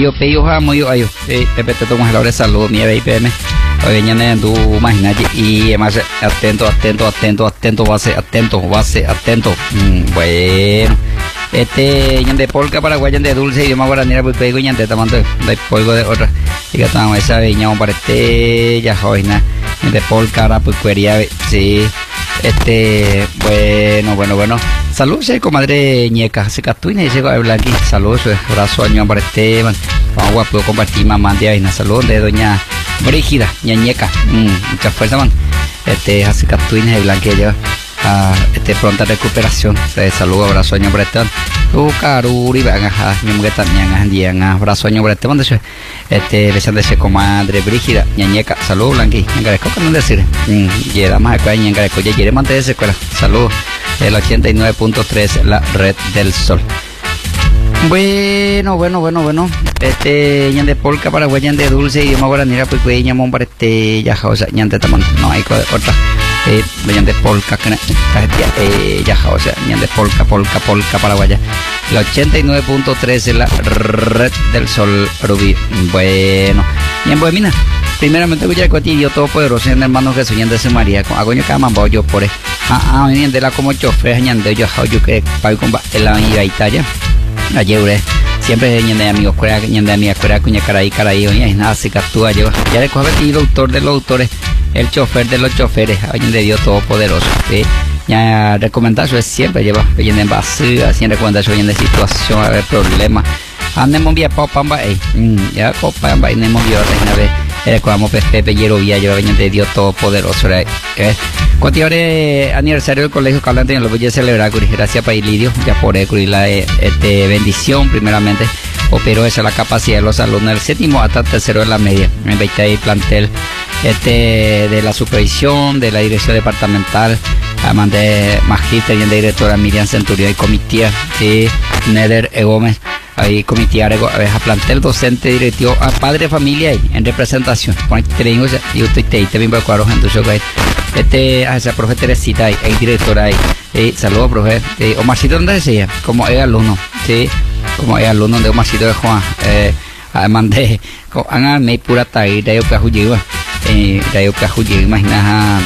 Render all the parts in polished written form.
yo peyo a muy ayo pepe te tomo la hora de salud mi IPM hoy viene tu imagínate y además atento bueno ñande polka paraguay ñande dulce idioma guaraní pues pego ñande tamando de polvo de otra y que estamos esa viña para ya joina ñande polka pues quería sí bueno saludos comadre ñeca se catuina y llegó a hablar aquí saludos abrazo año para vamos a poder compartir mamá de ahí saludos de doña Brígida ñañeca mucha fuerza man hace catuina y blanquilla pronta recuperación saludos abrazo año para caruri van a mi también abrazo año para besan de ese comadre Brígida ñañeca saludos blanqui engareco que no decir llega más acá y engareco ya quiere mantenerse escuela saludos el 89.3 la red del sol. Bueno ñande polka paraguay ñande dulce idioma guaraní pues que ñamón para ya jausa ñande tamón no hay otra ñande polka que ya jausa ñande polka paraguaya el 89.3 la red del sol rubí bueno bien buena primeramente voy a contar yo todopoderoso en hermano Jesús ñande su María con agoño que aman yo por ñande la como chofer ñande yo que pago con la Italia ayer siempre ñande amigos ñande amigas cuña caray oye nada se captura yo ya le coge el autor de los autores el chofer de los choferes ñande Dios todopoderoso ya recomendación es siempre lleva ñande en base siempre recomendación ñande situación a ver problemas andemos vía pamba ya pamba y nemos vía reina vez recordamos Pepe Yerovía lleva ñande Dios todopoderoso cuando aniversario del colegio Calante lo voy a celebrar gracias para Lidio ya por la bendición primeramente operó esa la capacidad de los alumnos del séptimo hasta tercero de la media en 20 plantel de la supervisión de la dirección departamental mandé magíster y de directora Miriam Centurión y comitiva Neder Gómez ahí comitiva a plantel docente directivo a padre familia ahí, en representación con este y usted te bien acuerdo entonces a esa profe Teresita ahí directora ahí saludos profe Omarcito ¿dónde decía? Como es alumno como es alumno de Omarcito de Juan mandé me pura taí de Ocajuyiva imagina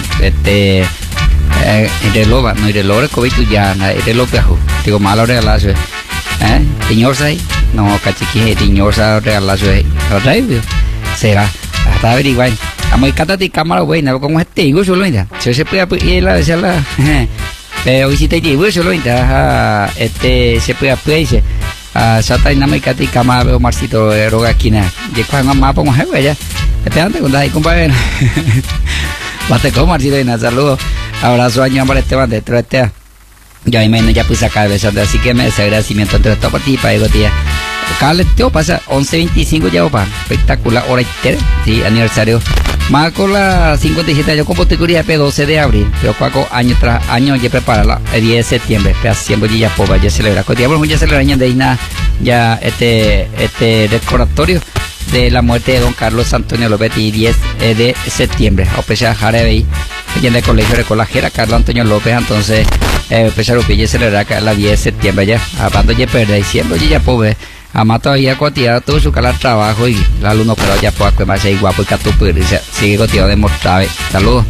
reloj no reloj es COVID ya reloj digo malo regalazo señor say no cachiqui señor sa regalazo será hasta averiguar vamos a catar cámara buena como este digo solo si se puede ir la pero si te digo solo se puede apreciar sata ina mai kati kama veo Marcito roga kina je kwa ma pongo he ya espérate con dai compadre bate con Marcito ina saludo abrazo año para Esteban de Trotea ya me ya puse acá así que me agradecimiento entre todo para ti para ego tía Cale Teo pasa 11:25 ya opa espectacular hora entera sí aniversario más con la 57 años como te quería 12 de abril pero cuaco año tras año ya prepara el 10 de septiembre pero siempre ya poba ya celebra con día ya celebra de Ina ya este recordatorio de la muerte de don Carlos Antonio López y 10 de septiembre a pesar de en el colegio de Colajera Carlos Antonio López entonces pesar que ya celebra la 10 de septiembre ya hablando ya perder siempre ya pobre ama todavía cotidiano todo su calar trabajo y el alumno pero ya puede que más guapo y que tú puedes sigue cotidiano demostrado saludos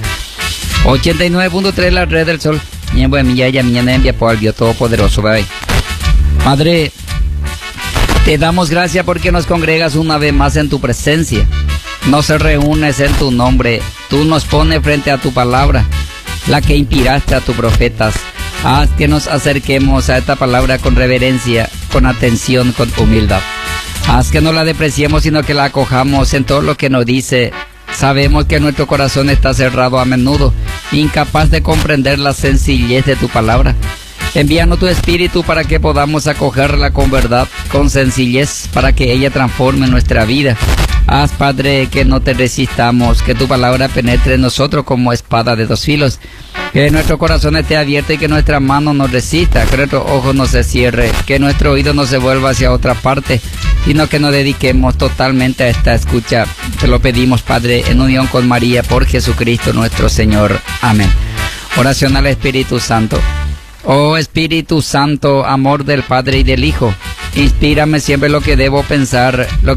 89.3 la red del sol bien buen milla ya mañana envía por el Dios todopoderoso bye. Madre te damos gracias porque nos congregas una vez más en tu presencia nos reúnes en tu nombre tú nos pones frente a tu palabra la que inspiraste a tus profetas haz que nos acerquemos a esta palabra con reverencia, con atención, con humildad. Haz que no la despreciemos, sino que la acojamos en todo lo que nos dice. Sabemos que nuestro corazón está cerrado a menudo, incapaz de comprender la sencillez de tu palabra. Envíanos tu espíritu para que podamos acogerla con verdad, con sencillez, para que ella transforme nuestra vida. Haz, Padre, que no te resistamos, que tu palabra penetre en nosotros como espada de dos filos. Que nuestro corazón esté abierto y que nuestra mano nos resista, que nuestro ojo no se cierre, que nuestro oído no se vuelva hacia otra parte, sino que nos dediquemos totalmente a esta escucha. Te lo pedimos, Padre, en unión con María, por Jesucristo nuestro Señor. Amén. Oración al Espíritu Santo. Oh Espíritu Santo, amor del Padre y del Hijo, inspírame siempre lo que debo pensar, lo